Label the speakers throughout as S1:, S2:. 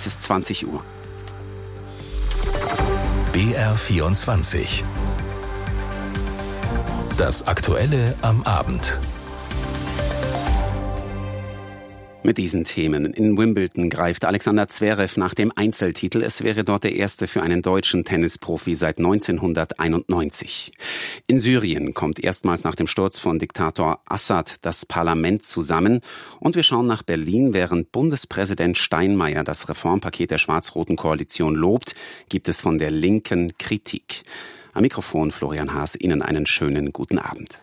S1: Es ist 20 Uhr.
S2: BR24. Das Aktuelle am Abend.
S1: Mit diesen Themen. In Wimbledon greift Alexander Zverev nach dem Einzeltitel. Es wäre dort der erste für einen deutschen Tennisprofi seit 1991. In Syrien kommt erstmals nach dem Sturz von Diktator Assad das Parlament zusammen. Und wir schauen nach Berlin. Während Bundespräsident Steinmeier das Reformpaket der schwarz-roten Koalition lobt, gibt es von der Linken Kritik. Am Mikrofon Florian Haas, Ihnen einen schönen guten Abend.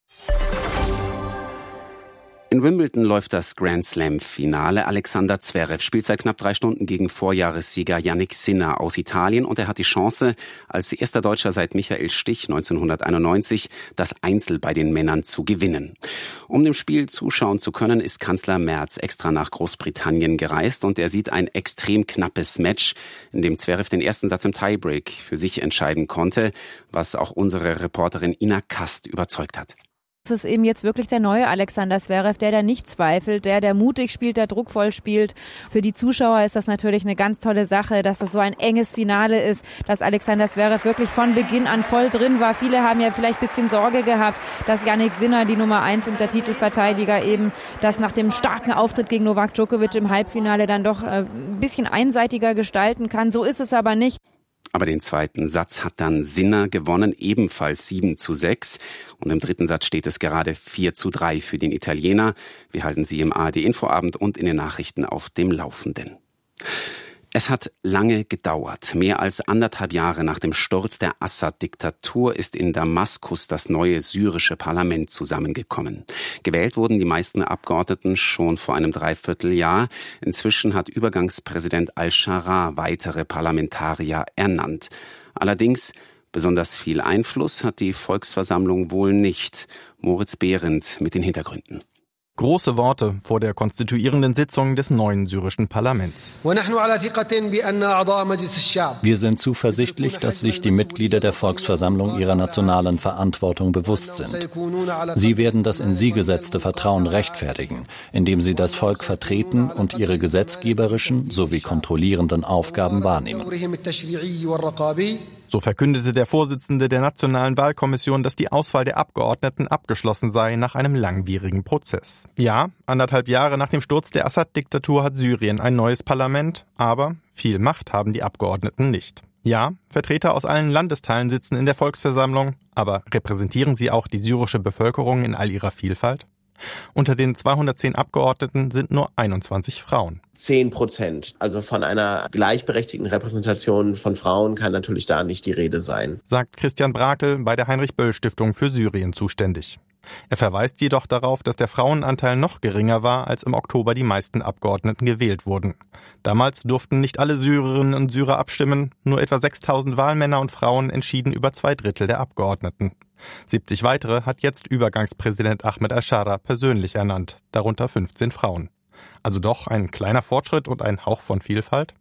S1: In Wimbledon läuft das Grand-Slam-Finale. Alexander Zverev spielt seit knapp 3 Stunden gegen Vorjahressieger Jannik Sinner aus Italien und er hat die Chance, als erster Deutscher seit Michael Stich 1991 das Einzel bei den Männern zu gewinnen. Um dem Spiel zuschauen zu können, ist Kanzler Merz extra nach Großbritannien gereist und er sieht ein extrem knappes Match, in dem Zverev den ersten Satz im Tiebreak für sich entscheiden konnte, was auch unsere Reporterin Ina Kast überzeugt hat.
S3: Es ist eben jetzt wirklich der neue Alexander Zverev, der nicht zweifelt, der mutig spielt, der druckvoll spielt. Für die Zuschauer ist das natürlich eine ganz tolle Sache, dass das so ein enges Finale ist, dass Alexander Zverev wirklich von Beginn an voll drin war. Viele haben ja vielleicht ein bisschen Sorge gehabt, dass Jannik Sinner, die Nummer 1 und der Titelverteidiger, eben das nach dem starken Auftritt gegen Novak Djokovic im Halbfinale dann doch ein bisschen einseitiger gestalten kann. So ist es aber nicht.
S1: Aber den zweiten Satz hat dann Sinner gewonnen, ebenfalls 7:6. Und im dritten Satz steht es gerade 4:3 für den Italiener. Wir halten Sie im ARD-Infoabend und in den Nachrichten auf dem Laufenden. Es hat lange gedauert. Mehr als 1,5 Jahre nach dem Sturz der Assad-Diktatur ist in Damaskus das neue syrische Parlament zusammengekommen. Gewählt wurden die meisten Abgeordneten schon vor einem Dreivierteljahr. Inzwischen hat Übergangspräsident al-Sharaa weitere Parlamentarier ernannt. Allerdings besonders viel Einfluss hat die Volksversammlung wohl nicht. Moritz Behrendt mit den Hintergründen.
S4: Große Worte vor der konstituierenden Sitzung des neuen syrischen Parlaments.
S5: Wir sind zuversichtlich, dass sich die Mitglieder der Volksversammlung ihrer nationalen Verantwortung bewusst sind. Sie werden das in sie gesetzte Vertrauen rechtfertigen, indem sie das Volk vertreten und ihre gesetzgeberischen sowie kontrollierenden Aufgaben wahrnehmen.
S4: So verkündete der Vorsitzende der Nationalen Wahlkommission, dass die Auswahl der Abgeordneten abgeschlossen sei nach einem langwierigen Prozess. Ja, 1,5 Jahre nach dem Sturz der Assad-Diktatur hat Syrien ein neues Parlament, aber viel Macht haben die Abgeordneten nicht. Ja, Vertreter aus allen Landesteilen sitzen in der Volksversammlung, aber repräsentieren sie auch die syrische Bevölkerung in all ihrer Vielfalt? Unter den 210 Abgeordneten sind nur 21 Frauen.
S6: 10%. Also von einer gleichberechtigten Repräsentation von Frauen kann natürlich da nicht die Rede sein,
S4: sagt Christian Brakel, bei der Heinrich-Böll-Stiftung für Syrien zuständig. Er verweist jedoch darauf, dass der Frauenanteil noch geringer war, als im Oktober die meisten Abgeordneten gewählt wurden. Damals durften nicht alle Syrerinnen und Syrer abstimmen, nur etwa 6.000 Wahlmänner und Frauen entschieden über 2/3 der Abgeordneten. 70 weitere hat jetzt Übergangspräsident Ahmed al-Sharaa persönlich ernannt, darunter 15 Frauen. Also doch ein kleiner Fortschritt und ein Hauch von Vielfalt?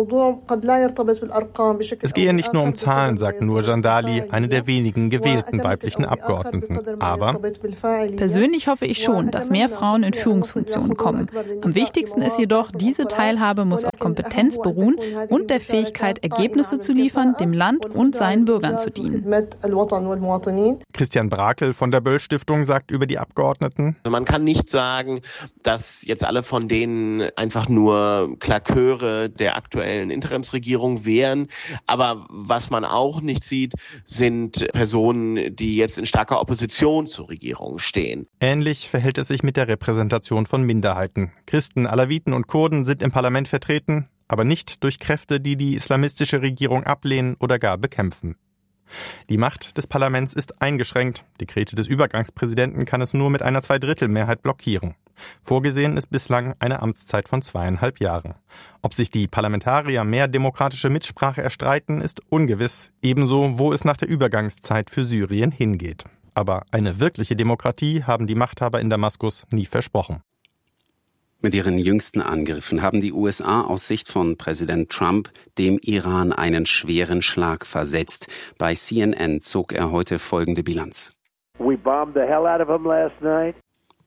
S4: Es gehe nicht nur um Zahlen, sagt Nur Jandali, eine der wenigen gewählten weiblichen Abgeordneten. Aber
S7: persönlich hoffe ich schon, dass mehr Frauen in Führungsfunktionen kommen. Am wichtigsten ist jedoch, diese Teilhabe muss auf Kompetenz beruhen und der Fähigkeit, Ergebnisse zu liefern, dem Land und seinen Bürgern zu dienen.
S4: Christian Brakel von der Böll-Stiftung sagt über die Abgeordneten:
S6: Man kann nicht sagen, dass jetzt alle von denen einfach nur Klaköre der aktuellen Interimsregierung wären. Aber was man auch nicht sieht, sind Personen, die jetzt in starker Opposition zur Regierung stehen.
S4: Ähnlich verhält es sich mit der Repräsentation von Minderheiten. Christen, Alawiten und Kurden sind im Parlament vertreten, aber nicht durch Kräfte, die die islamistische Regierung ablehnen oder gar bekämpfen. Die Macht des Parlaments ist eingeschränkt. Dekrete des Übergangspräsidenten kann es nur mit einer 2/3-Mehrheit blockieren. Vorgesehen ist bislang eine Amtszeit von 2,5 Jahren. Ob sich die Parlamentarier mehr demokratische Mitsprache erstreiten, ist ungewiss, ebenso wo es nach der Übergangszeit für Syrien hingeht. Aber eine wirkliche Demokratie haben die Machthaber in Damaskus nie versprochen.
S1: Mit ihren jüngsten Angriffen haben die USA aus Sicht von Präsident Trump dem Iran einen schweren Schlag versetzt. Bei CNN zog er heute folgende Bilanz.
S8: We bombed the hell out of him last night.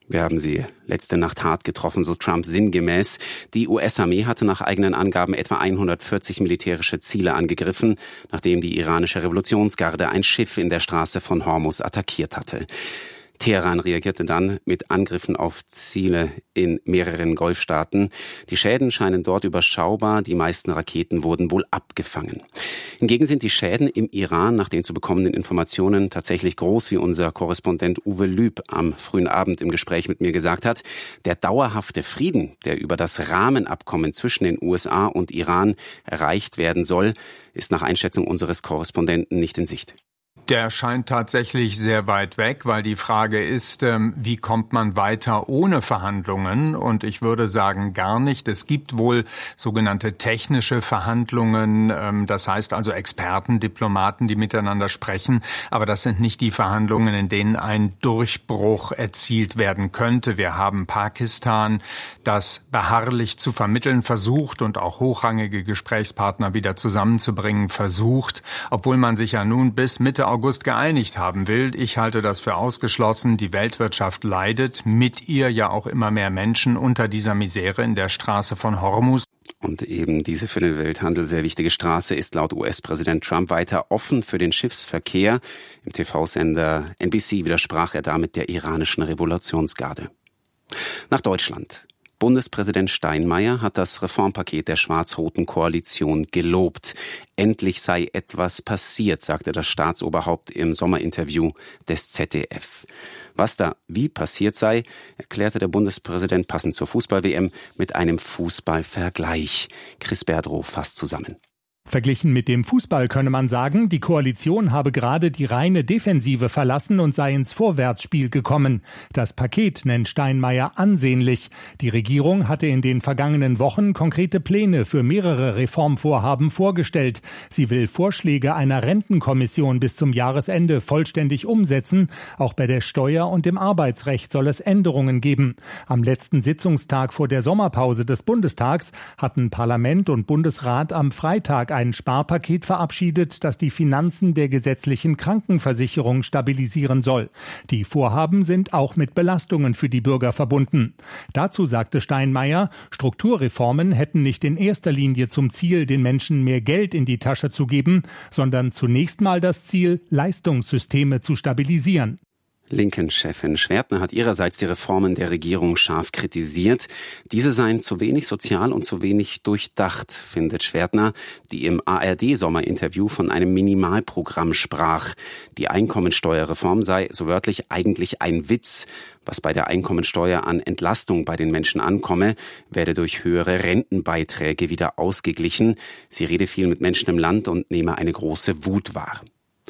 S1: Wir haben sie letzte Nacht hart getroffen, so Trump sinngemäß. Die US-Armee hatte nach eigenen Angaben etwa 140 militärische Ziele angegriffen, nachdem die iranische Revolutionsgarde ein Schiff in der Straße von Hormuz attackiert hatte. Teheran reagierte dann mit Angriffen auf Ziele in mehreren Golfstaaten. Die Schäden scheinen dort überschaubar, die meisten Raketen wurden wohl abgefangen. Hingegen sind die Schäden im Iran nach den zu bekommenden Informationen tatsächlich groß, wie unser Korrespondent Uwe Lüb am frühen Abend im Gespräch mit mir gesagt hat. Der dauerhafte Frieden, der über das Rahmenabkommen zwischen den USA und Iran erreicht werden soll, ist nach Einschätzung unseres Korrespondenten nicht in Sicht.
S8: Der scheint tatsächlich sehr weit weg, weil die Frage ist, wie kommt man weiter ohne Verhandlungen? Und ich würde sagen, gar nicht. Es gibt wohl sogenannte technische Verhandlungen, das heißt also Experten, Diplomaten, die miteinander sprechen. Aber das sind nicht die Verhandlungen, in denen ein Durchbruch erzielt werden könnte. Wir haben Pakistan, das beharrlich zu vermitteln versucht und auch hochrangige Gesprächspartner wieder zusammenzubringen versucht, obwohl man sich ja nun bis Mitte August geeinigt haben will. Ich halte das für ausgeschlossen. Die Weltwirtschaft leidet, mit ihr ja auch immer mehr Menschen unter dieser Misere in der Straße von Hormuz.
S1: Und eben diese für den Welthandel sehr wichtige Straße ist laut US-Präsident Trump weiter offen für den Schiffsverkehr. Im TV-Sender NBC widersprach er damit der iranischen Revolutionsgarde. Nach Deutschland. Bundespräsident Steinmeier hat das Reformpaket der schwarz-roten Koalition gelobt. Endlich sei etwas passiert, sagte das Staatsoberhaupt im Sommerinterview des ZDF. Was da wie passiert sei, erklärte der Bundespräsident passend zur Fußball-WM mit einem Fußballvergleich. Chris Berdrow fasst zusammen.
S9: Verglichen mit dem Fußball könne man sagen, die Koalition habe gerade die reine Defensive verlassen und sei ins Vorwärtsspiel gekommen. Das Paket nennt Steinmeier ansehnlich. Die Regierung hatte in den vergangenen Wochen konkrete Pläne für mehrere Reformvorhaben vorgestellt. Sie will Vorschläge einer Rentenkommission bis zum Jahresende vollständig umsetzen. Auch bei der Steuer- und dem Arbeitsrecht soll es Änderungen geben. Am letzten Sitzungstag vor der Sommerpause des Bundestags hatten Parlament und Bundesrat am Freitag ein Sparpaket verabschiedet, das die Finanzen der gesetzlichen Krankenversicherung stabilisieren soll. Die Vorhaben sind auch mit Belastungen für die Bürger verbunden. Dazu sagte Steinmeier, Strukturreformen hätten nicht in erster Linie zum Ziel, den Menschen mehr Geld in die Tasche zu geben, sondern zunächst mal das Ziel, Leistungssysteme zu stabilisieren.
S1: Linken-Chefin Schwertner hat ihrerseits die Reformen der Regierung scharf kritisiert. Diese seien zu wenig sozial und zu wenig durchdacht, findet Schwertner, die im ARD-Sommerinterview von einem Minimalprogramm sprach. Die Einkommensteuerreform sei, so wörtlich, eigentlich ein Witz. Was bei der Einkommensteuer an Entlastung bei den Menschen ankomme, werde durch höhere Rentenbeiträge wieder ausgeglichen. Sie rede viel mit Menschen im Land und nehme eine große Wut wahr.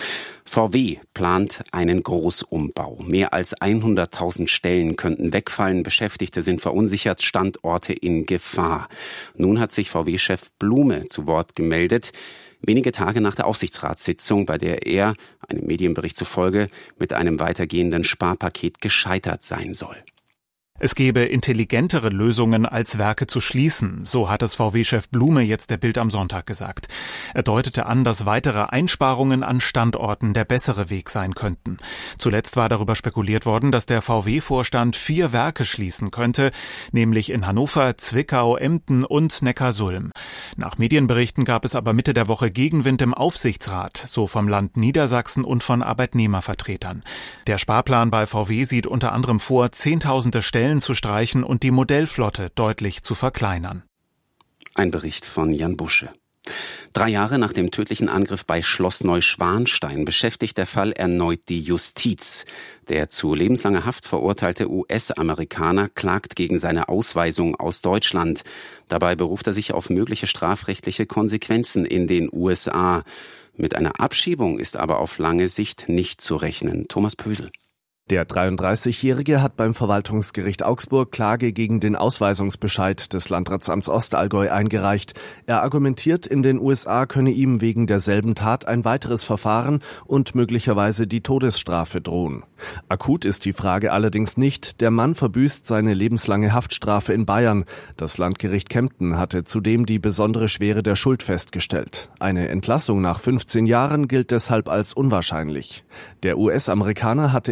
S1: VW plant einen Großumbau. Mehr als 100.000 Stellen könnten wegfallen. Beschäftigte sind verunsichert, Standorte in Gefahr. Nun hat sich VW-Chef Blume zu Wort gemeldet. Wenige Tage nach der Aufsichtsratssitzung, bei der er, einem Medienbericht zufolge, mit einem weitergehenden Sparpaket gescheitert sein soll.
S10: Es gäbe intelligentere Lösungen, als Werke zu schließen, so hat es VW-Chef Blume jetzt der Bild am Sonntag gesagt. Er deutete an, dass weitere Einsparungen an Standorten der bessere Weg sein könnten. Zuletzt war darüber spekuliert worden, dass der VW-Vorstand 4 Werke schließen könnte, nämlich in Hannover, Zwickau, Emden und Neckarsulm. Nach Medienberichten gab es aber Mitte der Woche Gegenwind im Aufsichtsrat, so vom Land Niedersachsen und von Arbeitnehmervertretern. Der Sparplan bei VW sieht unter anderem vor, Zehntausende Stellen zu streichen und die Modellflotte deutlich zu verkleinern.
S1: Ein Bericht von Jan Busche. 3 Jahre nach dem tödlichen Angriff bei Schloss Neuschwanstein beschäftigt der Fall erneut die Justiz. Der zu lebenslanger Haft verurteilte US-Amerikaner klagt gegen seine Ausweisung aus Deutschland. Dabei beruft er sich auf mögliche strafrechtliche Konsequenzen in den USA. Mit einer Abschiebung ist aber auf lange Sicht nicht zu rechnen. Thomas Pösel.
S11: Der 33-Jährige hat beim Verwaltungsgericht Augsburg Klage gegen den Ausweisungsbescheid des Landratsamts Ostallgäu eingereicht. Er argumentiert, in den USA könne ihm wegen derselben Tat ein weiteres Verfahren und möglicherweise die Todesstrafe drohen. Akut ist die Frage allerdings nicht. Der Mann verbüßt seine lebenslange Haftstrafe in Bayern. Das Landgericht Kempten hatte zudem die besondere Schwere der Schuld festgestellt. Eine Entlassung nach 15 Jahren gilt deshalb als unwahrscheinlich. Der US-Amerikaner hatte im Juni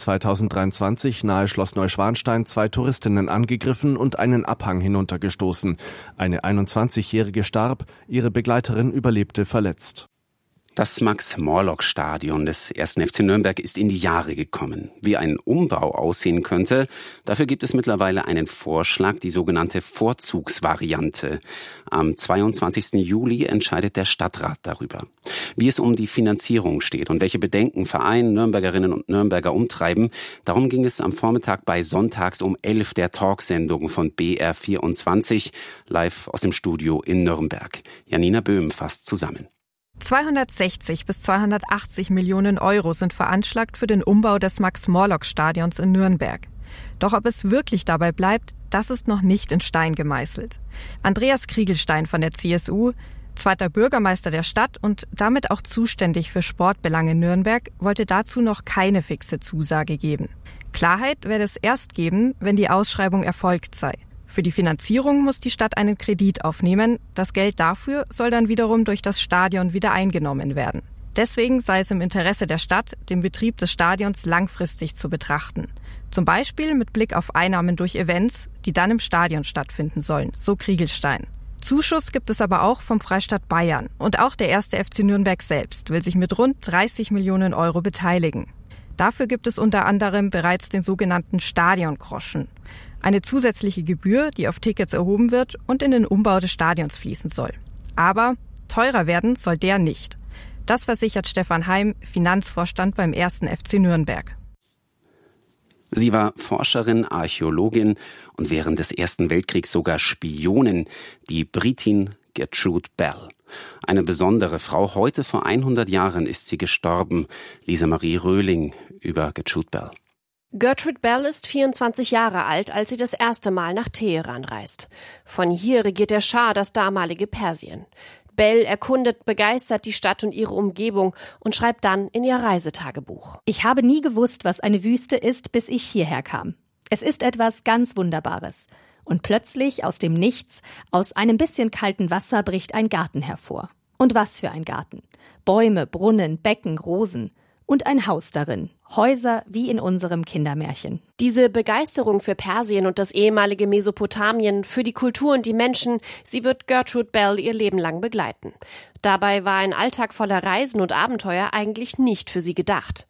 S11: 2023 nahe Schloss Neuschwanstein 2 Touristinnen angegriffen und einen Abhang hinuntergestoßen. Eine 21-Jährige starb, ihre Begleiterin überlebte verletzt.
S1: Das Max-Morlock-Stadion des 1. FC Nürnberg ist in die Jahre gekommen. Wie ein Umbau aussehen könnte, dafür gibt es mittlerweile einen Vorschlag, die sogenannte Vorzugsvariante. Am 22. Juli entscheidet der Stadtrat darüber. Wie es um die Finanzierung steht und welche Bedenken Verein, Nürnbergerinnen und Nürnberger umtreiben, darum ging es am Vormittag bei Sonntags um 11 der Talksendung von BR24, live aus dem Studio in Nürnberg. Janina Böhm fasst zusammen.
S12: 260 bis 280 Millionen Euro sind veranschlagt für den Umbau des Max-Morlock-Stadions in Nürnberg. Doch ob es wirklich dabei bleibt, das ist noch nicht in Stein gemeißelt. Andreas Kriegelstein von der CSU, zweiter Bürgermeister der Stadt und damit auch zuständig für Sportbelange in Nürnberg, wollte dazu noch keine fixe Zusage geben. Klarheit werde es erst geben, wenn die Ausschreibung erfolgt sei. Für die Finanzierung muss die Stadt einen Kredit aufnehmen. Das Geld dafür soll dann wiederum durch das Stadion wieder eingenommen werden. Deswegen sei es im Interesse der Stadt, den Betrieb des Stadions langfristig zu betrachten. Zum Beispiel mit Blick auf Einnahmen durch Events, die dann im Stadion stattfinden sollen, so Kriegelstein. Zuschuss gibt es aber auch vom Freistaat Bayern. Und auch der 1. FC Nürnberg selbst will sich mit rund 30 Millionen Euro beteiligen. Dafür gibt es unter anderem bereits den sogenannten Stadiongroschen. Eine zusätzliche Gebühr, die auf Tickets erhoben wird und in den Umbau des Stadions fließen soll. Aber teurer werden soll der nicht. Das versichert Stefan Heim, Finanzvorstand beim 1. FC Nürnberg.
S1: Sie war Forscherin, Archäologin und während des Ersten Weltkriegs sogar Spionin, die Britin Gertrude Bell. Eine besondere Frau. Heute vor 100 Jahren ist sie gestorben. Lisa Marie Röhling über Gertrude Bell.
S13: Gertrude Bell ist 24 Jahre alt, als sie das erste Mal nach Teheran reist. Von hier regiert der Schah das damalige Persien. Bell erkundet begeistert die Stadt und ihre Umgebung und schreibt dann in ihr Reisetagebuch.
S14: Ich habe nie gewusst, was eine Wüste ist, bis ich hierher kam. Es ist etwas ganz Wunderbares. Und plötzlich aus dem Nichts, aus einem bisschen kalten Wasser bricht ein Garten hervor. Und was für ein Garten. Bäume, Brunnen, Becken, Rosen. Und ein Haus darin. Häuser wie in unserem Kindermärchen.
S13: Diese Begeisterung für Persien und das ehemalige Mesopotamien, für die Kultur und die Menschen, sie wird Gertrude Bell ihr Leben lang begleiten. Dabei war ein Alltag voller Reisen und Abenteuer eigentlich nicht für sie gedacht.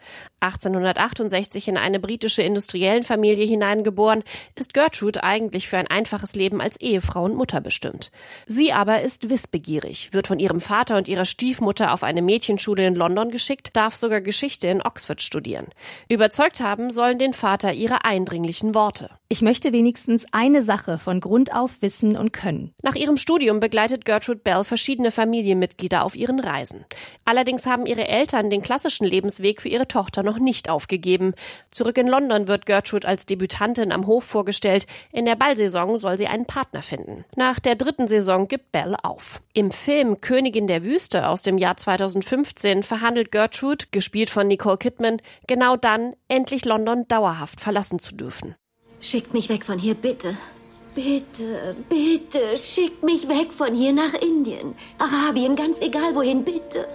S13: 1868 in eine britische Industriellenfamilie hineingeboren, ist Gertrude eigentlich für ein einfaches Leben als Ehefrau und Mutter bestimmt. Sie aber ist wissbegierig, wird von ihrem Vater und ihrer Stiefmutter auf eine Mädchenschule in London geschickt, darf sogar Geschichte in Oxford studieren. Überzeugt haben sollen den Vater ihre eindringlichen Worte.
S14: Ich möchte wenigstens eine Sache von Grund auf wissen und können.
S13: Nach ihrem Studium begleitet Gertrude Bell verschiedene Familienmitglieder auf ihren Reisen. Allerdings haben ihre Eltern den klassischen Lebensweg für ihre Tochter noch nicht aufgegeben. Zurück in London wird Gertrude als Debütantin am Hof vorgestellt. In der Ballsaison soll sie einen Partner finden. Nach der 3. Saison gibt Bell auf. Im Film Königin der Wüste aus dem Jahr 2015 verhandelt Gertrude, gespielt von Nicole Kidman, genau dann, endlich London dauerhaft verlassen zu dürfen.
S15: Schickt mich weg von hier, bitte. Bitte, bitte, schickt mich weg von hier nach Indien. Arabien, ganz egal wohin, bitte.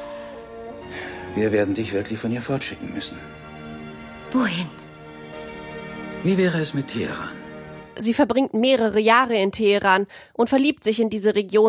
S16: Wir werden dich wirklich von hier fortschicken müssen.
S15: Wohin?
S16: Wie wäre es mit Teheran?
S13: Sie verbringt mehrere Jahre in Teheran und verliebt sich in diese Region